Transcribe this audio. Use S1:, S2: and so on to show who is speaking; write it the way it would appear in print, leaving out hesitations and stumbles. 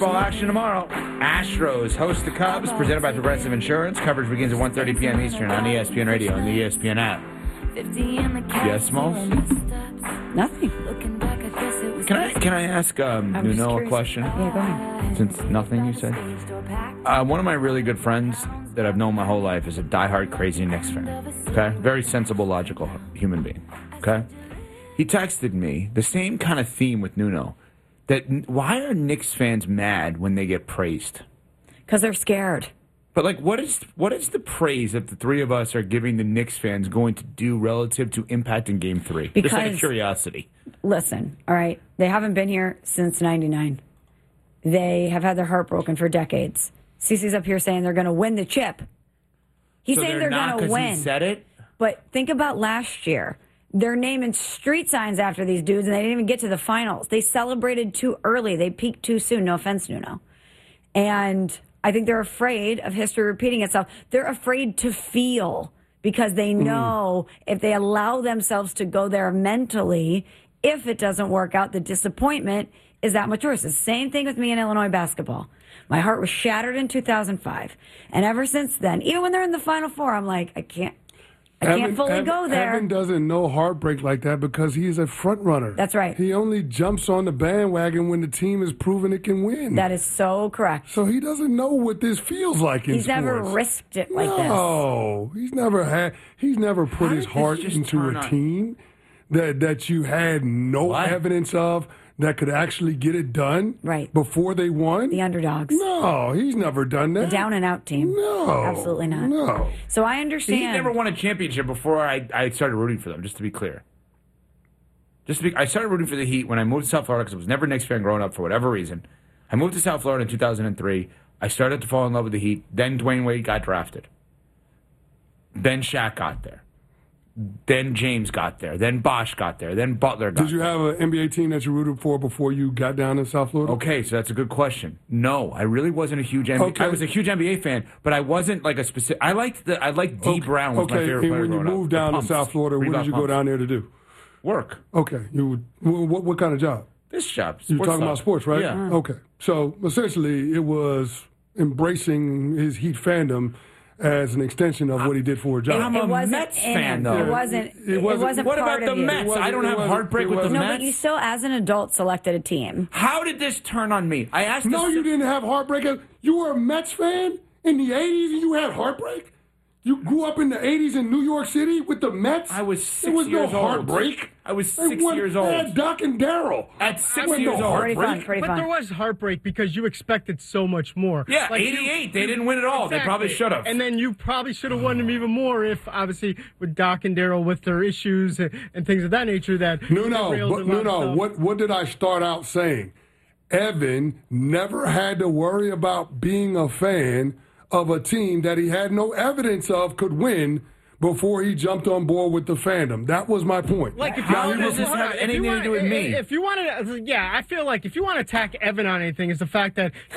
S1: baseball action tomorrow. Astros host the Cubs, presented by Progressive Insurance. Coverage begins at 1:30 p.m. Eastern on ESPN Radio and the ESPN app. Yes, Smalls?
S2: Nothing.
S1: Can I ask Nuno a question?
S2: Yeah, go ahead.
S1: Since nothing, you said. One of my really good friends that I've known my whole life is a diehard crazy Knicks fan. Okay? Very sensible, logical human being. Okay? He texted me the same kind of theme with Nuno. That why are Knicks fans mad when they get praised?
S2: Because they're scared.
S1: But like, what is the praise that the three of us are giving the Knicks fans going to do relative to impact in Game 3? Just out of curiosity.
S2: Listen, all right, they haven't been here since '99. They have had their heart broken for decades. CeCe's up here saying they're going to win the chip. He's saying they're going to win.
S1: He said it.
S2: But think about last year. They're naming street signs after these dudes, and they didn't even get to the finals. They celebrated too early. They peaked too soon. No offense, Nuno. And I think they're afraid of history repeating itself. They're afraid to feel because they know if they allow themselves to go there mentally, if it doesn't work out, the disappointment is that much worse. The same thing with me in Illinois basketball. My heart was shattered in 2005. And ever since then, even when they're in the Final Four, I'm like, I can't fully go there.
S3: Evan doesn't know heartbreak like that because he is a front runner.
S2: That's right.
S3: He only jumps on the bandwagon when the team has proven it can win.
S2: That is so correct.
S3: So he doesn't know what this feels like in sports.
S2: He's never risked it like this.
S3: No, he's never put his heart into a team that you had no evidence of that could actually get it done before they won.
S2: The underdogs.
S3: No, he's never done that.
S2: The down and out team.
S3: No.
S2: Absolutely not.
S3: No.
S2: So I understand.
S1: He never won a championship before I started rooting for them, just to be clear. I started rooting for the Heat when I moved to South Florida because I was never a Knicks fan growing up for whatever reason. I moved to South Florida in 2003. I started to fall in love with the Heat. Then Dwayne Wade got drafted. Then Shaq got there. Then James got there. Then Bosh got there. Then Butler got there.
S3: Did you have an NBA team that you rooted for before you got down in South Florida?
S1: Okay, so that's a good question. No, I really wasn't a huge NBA.
S3: Okay.
S1: I was a huge NBA fan, but I wasn't like a specific. I liked D. Brown was my favorite player.
S3: And when you moved down to South Florida, what did you go down there to do?
S1: Work.
S3: Okay, what kind of job?
S1: This job.
S3: You're talking about sports, right?
S1: Yeah.
S3: Okay, so essentially, it was embracing his Heat fandom as an extension of what he did for a job.
S1: I'm a Mets fan, though.
S2: It wasn't
S1: What
S2: part
S1: about the
S2: of
S1: Mets?
S2: you.
S1: I don't have heartbreak with the
S2: No,
S1: Mets.
S2: but you still, as an adult, selected a team.
S1: How did this turn on me? I asked.
S3: No, you didn't have heartbreak. You were a Mets fan in the 80s and you had heartbreak? You grew up in the 80s in New York City with the Mets?
S1: I was 6
S3: years old. There was no
S1: old.
S3: heartbreak.
S1: I was 6 years old.
S3: They had Doc and Darryl.
S1: At 6 years old.
S2: Pretty fun.
S4: But there was heartbreak because you expected so much more.
S1: Yeah, like 88. They didn't win at all.
S4: Exactly.
S1: They probably should have.
S4: And then you probably should have won them even more if, obviously, with Doc and Darryl with their issues and things of that nature that...
S3: No. What did I start out saying? Evan never had to worry about being a fan of a team that he had no evidence of could win before he jumped on board with the fandom. That was my point.
S4: Like, if
S1: How does this have anything to do with me?
S4: If you wanted, I feel like if you want to attack Evan on anything, it's the fact that